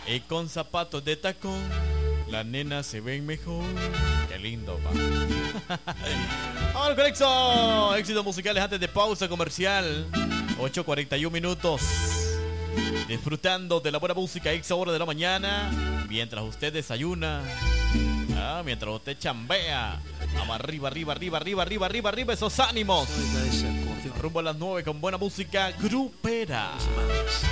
Y con zapatos de tacón, las nenas se ven mejor. Qué lindo, pa. Vamos con Exo. Éxitos musicales antes de pausa comercial. 8:41 minutos. Disfrutando de la buena música a esa hora de la mañana. Mientras usted desayuna. Mientras usted chambea. Vamos arriba, arriba esos ánimos. Rumbo a las 9 con buena música grupera.